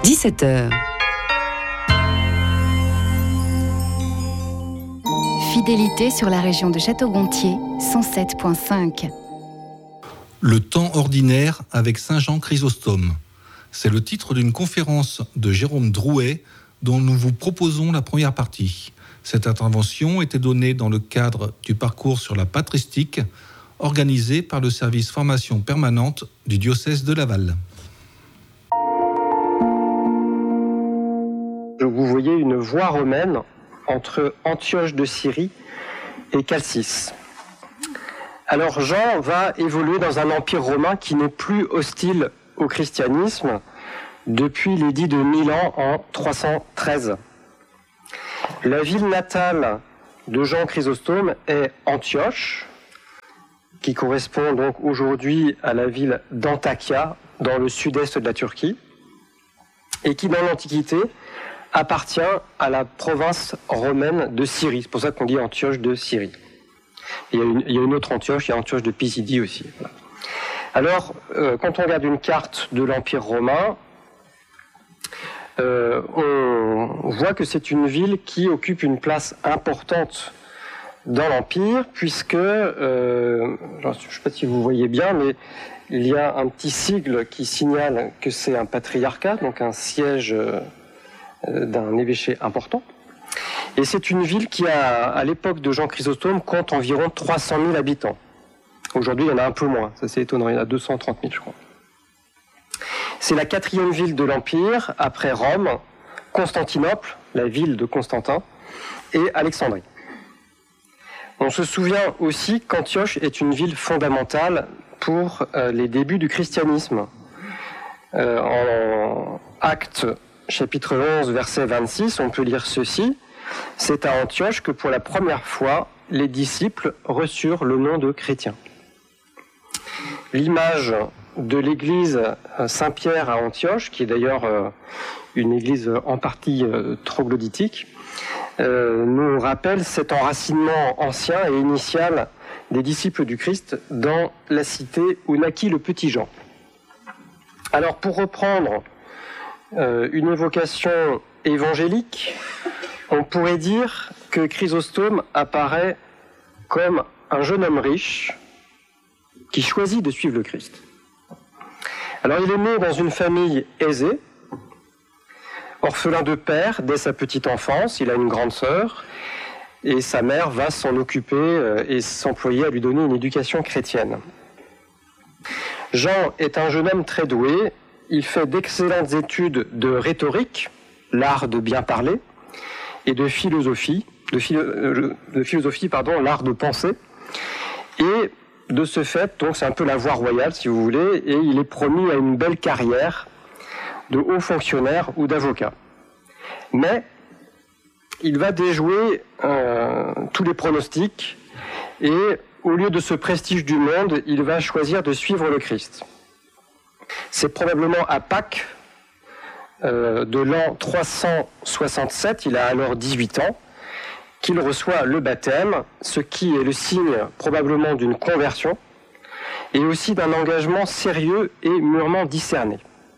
17h. Fidélité sur la région de Château-Gontier, 107.5. Le temps ordinaire avec Saint Jean Chrysostome. C'est le titre d'une conférence de Jérôme Drouet dont nous vous proposons la première partie. Cette intervention était donnée dans le cadre du parcours sur la patristique organisé par le service formation permanente du diocèse de Laval. Vous voyez une voie romaine entre Antioche de Syrie et Chalcis. Alors Jean va évoluer dans un empire romain qui n'est plus hostile au christianisme depuis l'édit de Milan en 313. La ville natale de Jean Chrysostome est Antioche, qui correspond donc aujourd'hui à la ville d'Antakya, dans le sud-est de la Turquie, et qui dans l'Antiquité appartient à la province romaine de Syrie. C'est pour ça qu'on dit Antioche de Syrie. Il y a une autre Antioche, il y a Antioche de Pisidie aussi. Voilà. Alors, quand on regarde une carte de l'Empire romain, on voit que c'est une ville qui occupe une place importante dans l'Empire, puisque, je ne sais pas si vous voyez bien, mais il y a un petit sigle qui signale que c'est un patriarcat, donc un siège d'un évêché important. Et c'est une ville qui, à l'époque de Jean Chrysostome, compte environ 300 000 habitants. Aujourd'hui, il y en a un peu moins, ça c'est étonnant, il y en a 230 000, je crois. C'est la 4e ville de l'Empire, après Rome, Constantinople, la ville de Constantin, et Alexandrie. On se souvient aussi qu'Antioche est une ville fondamentale pour les débuts du christianisme. En Actes, chapitre 11, verset 26, on peut lire ceci. C'est à Antioche que pour la première fois, les disciples reçurent le nom de chrétiens. L'image de l'église Saint-Pierre à Antioche, qui est d'ailleurs une église en partie troglodytique, nous rappelle cet enracinement ancien et initial des disciples du Christ dans la cité où naquit le petit Jean. Alors pour reprendre une évocation évangélique, on pourrait dire que Chrysostome apparaît comme un jeune homme riche qui choisit de suivre le Christ. Alors il est né dans une famille aisée, orphelin de père dès sa petite enfance, il a une grande sœur, et sa mère va s'en occuper et s'employer à lui donner une éducation chrétienne. Jean est un jeune homme très doué, il fait d'excellentes études de rhétorique, l'art de bien parler, et de philosophie, l'art de penser, et de ce fait, donc c'est un peu la voie royale si vous voulez, et il est promu à une belle carrière de haut fonctionnaire ou d'avocat. Mais il va déjouer tous les pronostics et au lieu de ce prestige du monde, il va choisir de suivre le Christ. C'est probablement à Pâques de l'an 367, il a alors 18 ans, qu'il reçoit le baptême, ce qui est le signe probablement d'une conversion et aussi d'un engagement sérieux et mûrement discerné.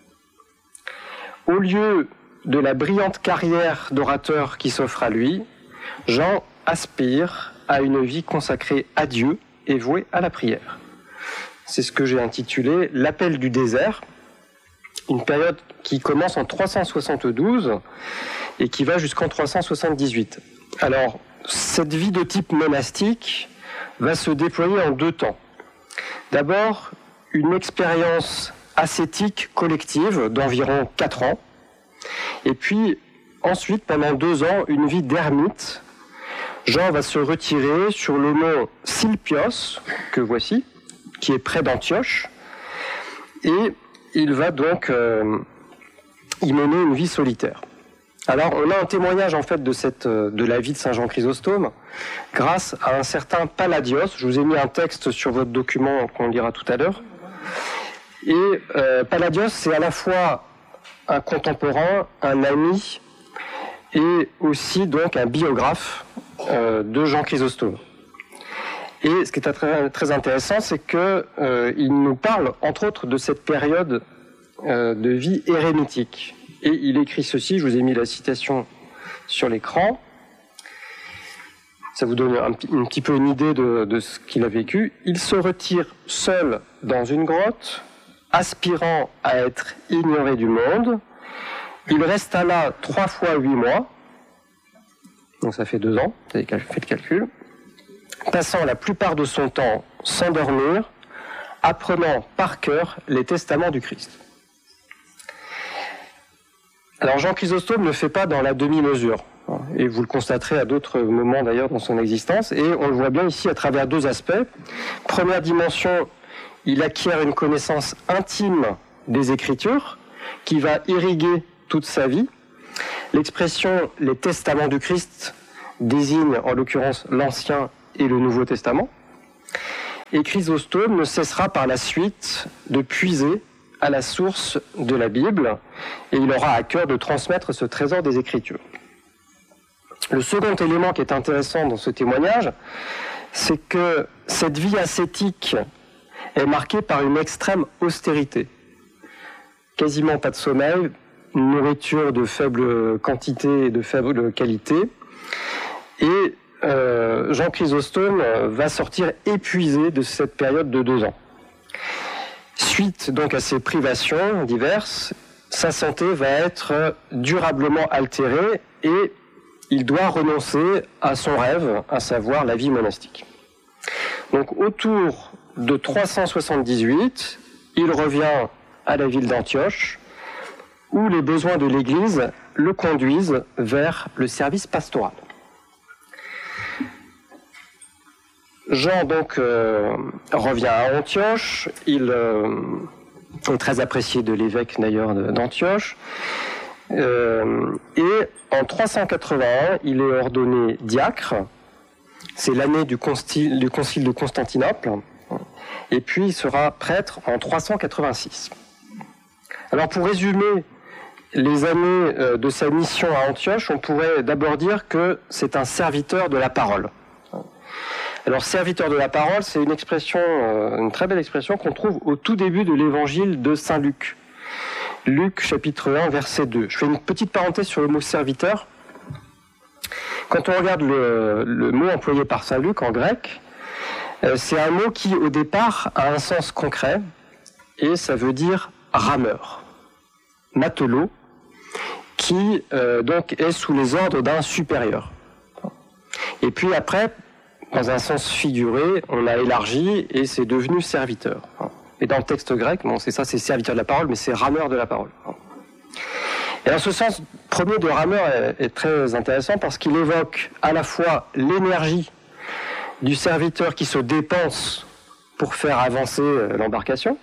Au lieu de la brillante carrière d'orateur qui s'offre à lui, Jean aspire à une vie consacrée à Dieu et vouée à la prière. C'est ce que j'ai intitulé « L'appel du désert », une période qui commence en 372 et qui va jusqu'en 378. Alors, cette vie de type monastique va se déployer en 2 temps. D'abord, une expérience ascétique collective d'environ 4 ans, et puis ensuite, pendant 2 ans, une vie d'ermite. Jean va se retirer sur le mont Silpios, que voici, qui est près d'Antioche, et il va donc y mener une vie solitaire. Alors, on a un témoignage en fait de la vie de Saint Jean Chrysostome grâce à un certain Palladios. Je vous ai mis un texte sur votre document qu'on lira tout à l'heure. Et Palladios, c'est à la fois un contemporain, un ami et aussi donc un biographe de Jean Chrysostome. Et ce qui est très, très intéressant, c'est qu'il nous parle entre autres de cette période de vie érémitique. Et il écrit ceci, je vous ai mis la citation sur l'écran. Ça vous donne un petit peu une idée de ce qu'il a vécu. Il se retire seul dans une grotte, aspirant à être ignoré du monde. Il resta là 3 fois 8 mois. Donc ça fait 2 ans, vous avez fait le calcul. Passant la plupart de son temps sans dormir, apprenant par cœur les testaments du Christ. Alors Jean Chrysostome ne fait pas dans la demi-mesure, et vous le constaterez à d'autres moments d'ailleurs dans son existence, et on le voit bien ici à travers 2 aspects. Première dimension, il acquiert une connaissance intime des Écritures qui va irriguer toute sa vie. L'expression « les testaments du Christ » désigne en l'occurrence l'Ancien et le Nouveau Testament. Et Chrysostome ne cessera par la suite de puiser à la source de la Bible, et il aura à cœur de transmettre ce trésor des Écritures. Le second élément qui est intéressant dans ce témoignage, c'est que cette vie ascétique est marquée par une extrême austérité. Quasiment pas de sommeil, une nourriture de faible quantité et de faible qualité, et Jean Chrysostome va sortir épuisé de cette période de 2 ans. Suite donc à ces privations diverses, sa santé va être durablement altérée et il doit renoncer à son rêve, à savoir la vie monastique. Donc autour de 378, il revient à la ville d'Antioche, où les besoins de l'Église le conduisent vers le service pastoral. Jean donc revient à Antioche, il est très apprécié de l'évêque d'ailleurs d'Antioche, et en 381 il est ordonné diacre, c'est l'année du concile de Constantinople, et puis il sera prêtre en 386. Alors pour résumer les années de sa mission à Antioche, on pourrait d'abord dire que c'est un serviteur de la parole. Alors, serviteur de la parole, c'est une expression, une très belle expression qu'on trouve au tout début de l'évangile de Saint Luc. Luc, chapitre 1, verset 2. Je fais une petite parenthèse sur le mot serviteur. Quand on regarde le mot employé par Saint Luc en grec, c'est un mot qui, au départ, a un sens concret, et ça veut dire rameur, matelot, qui donc est sous les ordres d'un supérieur. Et puis après, dans un sens figuré, on a élargi et c'est devenu serviteur. Et dans le texte grec, bon, c'est ça, c'est serviteur de la parole, mais c'est rameur de la parole. Et en ce sens, premier de rameur est très intéressant parce qu'il évoque à la fois l'énergie du serviteur qui se dépense pour faire avancer l'embarcation,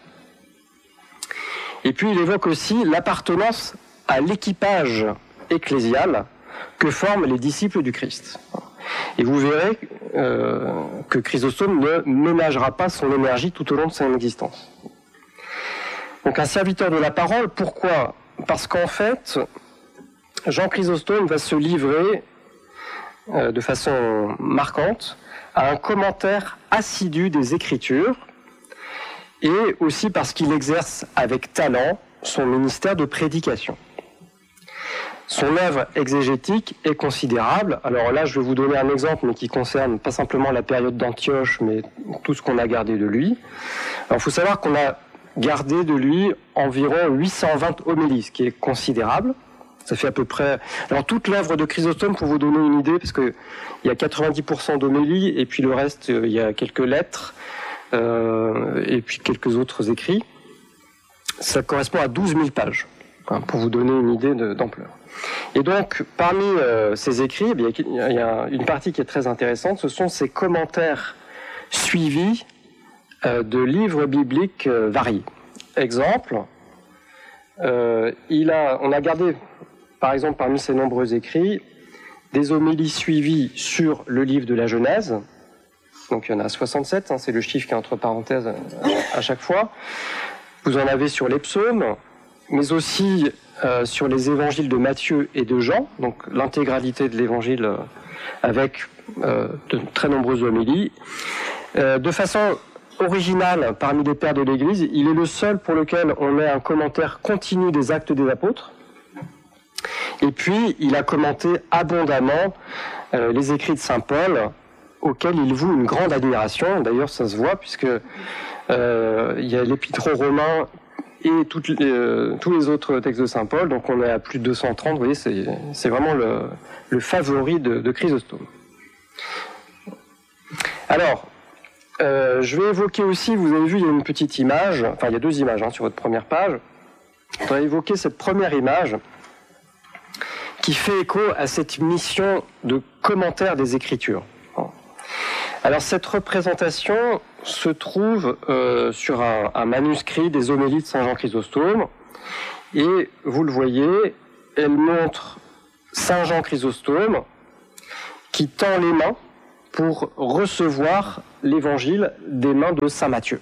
et puis il évoque aussi l'appartenance à l'équipage ecclésial que forment les disciples du Christ. Et vous verrez que Chrysostome ne ménagera pas son énergie tout au long de son existence. Donc un serviteur de la parole, pourquoi ? Parce qu'en fait, Jean Chrysostome va se livrer de façon marquante à un commentaire assidu des Écritures, et aussi parce qu'il exerce avec talent son ministère de prédication. Son œuvre exégétique est considérable. Alors là, je vais vous donner un exemple, mais qui concerne pas simplement la période d'Antioche, mais tout ce qu'on a gardé de lui. Alors, il faut savoir qu'on a gardé de lui environ 820 homélies, ce qui est considérable. Ça fait à peu près... Alors, toute l'œuvre de Chrysostome, pour vous donner une idée, parce qu'il y a 90% d'homélies, et puis le reste, il y a quelques lettres, et puis quelques autres écrits. Ça correspond à 12 000 pages, pour vous donner une idée d'ampleur. Et donc, parmi ces écrits, il y a une partie qui est très intéressante, ce sont ces commentaires suivis de livres bibliques variés. Exemple, on a gardé, par exemple, parmi ces nombreux écrits, des homélies suivies sur le livre de la Genèse. Donc il y en a 67, c'est le chiffre qui est entre parenthèses à chaque fois. Vous en avez sur les psaumes, mais aussi sur les évangiles de Matthieu et de Jean, donc l'intégralité de l'évangile avec de très nombreuses homélies. De façon originale, parmi les pères de l'Église, il est le seul pour lequel on met un commentaire continu des Actes des Apôtres. Et puis, il a commenté abondamment les écrits de saint Paul, auxquels il voue une grande admiration. D'ailleurs, ça se voit, puisque il y a l'Épître aux Romains et tous les autres textes de saint Paul, donc on est à plus de 230, vous voyez, c'est vraiment le favori de Chrysostome. Alors, je vais évoquer aussi, vous avez vu, il y a une petite image, enfin il y a deux images sur votre première page. On va évoquer cette première image qui fait écho à cette mission de commentaire des Écritures. Alors cette représentation se trouve sur un manuscrit des homélies de Saint Jean Chrysostome, et vous le voyez, elle montre Saint Jean Chrysostome qui tend les mains pour recevoir l'évangile des mains de Saint Matthieu.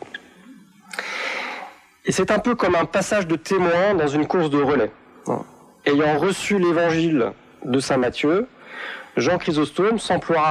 Et c'est un peu comme un passage de témoin dans une course de relais. Ayant reçu l'évangile de Saint Matthieu, Jean Chrysostome s'emploiera